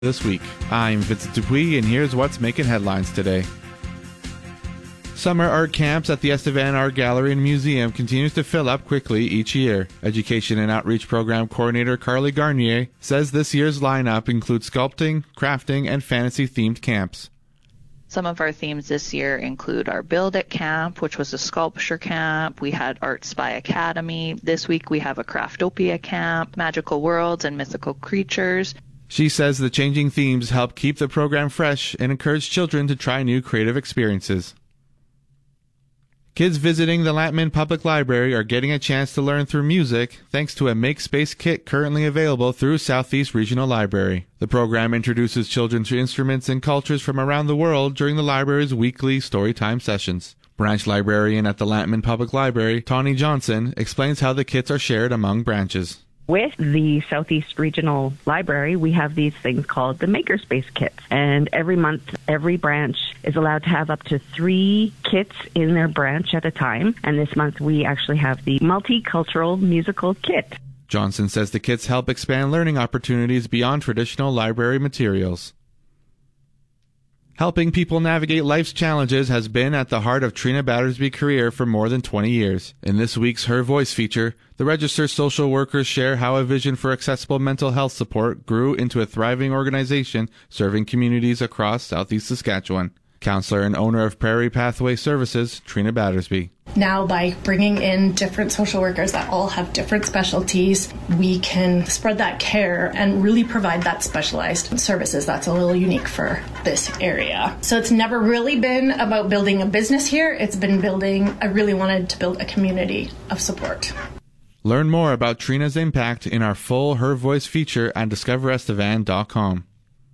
This week, I'm Vincent Dupuis, and here's what's making headlines today. Summer art camps at the Estevan Art Gallery and Museum continues to fill up quickly each year. Education and Outreach Program Coordinator Carly Garnier says this year's lineup includes sculpting, crafting, and fantasy-themed camps. Some of our themes this year include our Build It Camp, which was a sculpture camp. We had Art Spy Academy. This week we have a Craftopia camp, Magical Worlds, and Mythical Creatures. She says the changing themes help keep the program fresh and encourage children to try new creative experiences. Kids visiting the Lantman Public Library are getting a chance to learn through music thanks to a Make Space kit currently available through Southeast Regional Library. The program introduces children to instruments and cultures from around the world during the library's weekly storytime sessions. Branch librarian at the Lantman Public Library, Tawny Johnson, explains how the kits are shared among branches. With the Southeast Regional Library, we have these things called the Makerspace kits. And every month, every branch is allowed to have up to 3 kits in their branch at a time. And this month, we actually have the Multicultural Musical Kit. Johnson says the kits help expand learning opportunities beyond traditional library materials. Helping people navigate life's challenges has been at the heart of Trina Battersby's career for more than 20 years. In this week's Her Voice feature, the registered social workers share how a vision for accessible mental health support grew into a thriving organization serving communities across Southeast Saskatchewan. Counselor and owner of Prairie Pathway Services, Trina Battersby. Now, by bringing in different social workers that all have different specialties, we can spread that care and really provide that specialized services that's a little unique for this area. So it's never really been about building a business here. It's been I really wanted to build a community of support. Learn more about Trina's impact in our full Her Voice feature at discoverestevan.com.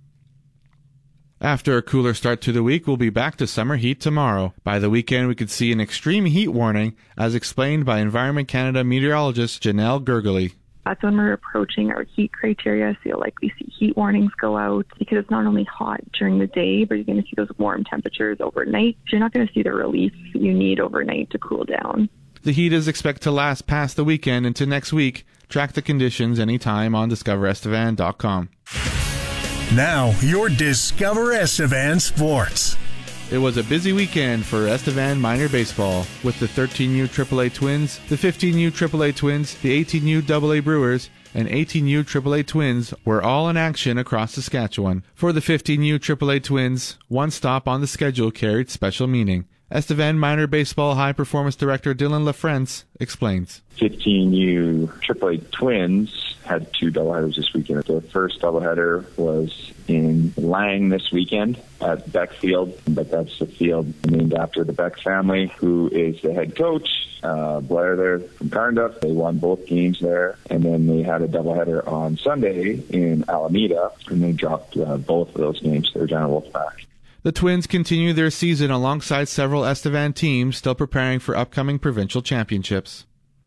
After a cooler start to the week, we'll be back to summer heat tomorrow. By the weekend, we could see an extreme heat warning, as explained by Environment Canada meteorologist Janelle Gergely. That's when we're approaching our heat criteria, so you'll likely see heat warnings go out because it's not only hot during the day, but you're going to see those warm temperatures overnight. So you're not going to see the relief you need overnight to cool down. The heat is expected to last past the weekend into next week. Track the conditions anytime on discoverestevan.com. Now, your Discover Estevan Sports. It was a busy weekend for Estevan minor baseball, with the 13U AAA Twins, the 15U AAA Twins, the 18U AA Brewers, and 18U AAA Twins were all in action across Saskatchewan. For the 15U AAA Twins, one stop on the schedule carried special meaning. Estevan Minor Baseball High Performance Director Dylan LaFrance explains. 15U AAA Twins had 2 doubleheaders this weekend. The first doubleheader was in Lang this weekend at Beck Field, but that's the field named after the Beck family, who is the head coach, Blair there from Carnduff. They won both games there, and then they had a doubleheader on Sunday in Alameda, and they dropped both of those games to the Regina Wolfpack. The Twins continue their season alongside several Estevan teams still preparing for upcoming provincial championships.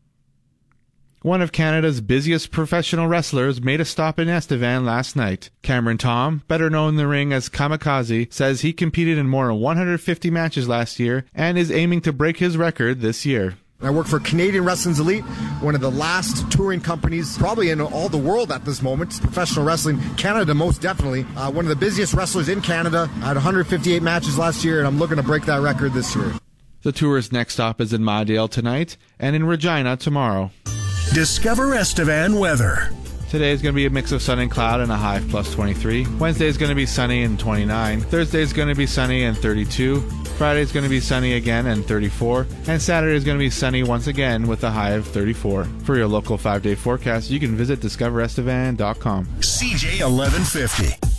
One of Canada's busiest professional wrestlers made a stop in Estevan last night. Cameron Tom, better known in the ring as Kamikaze, says he competed in more than 150 matches last year and is aiming to break his record this year. I work for Canadian Wrestling's Elite, one of the last touring companies probably in all the world at this moment. Professional wrestling, Canada most definitely. One of the busiest wrestlers in Canada. I had 158 matches last year, and I'm looking to break that record this year. The tour's next stop is in Maydale tonight and in Regina tomorrow. Discover Estevan weather. Today is going to be a mix of sun and cloud and a high of plus 23. Wednesday is going to be sunny and 29. Thursday is going to be sunny and 32. Friday is going to be sunny again and 34. And Saturday is going to be sunny once again with a high of 34. For your local 5-day forecast, you can visit discoverestevan.com. CJ 1150.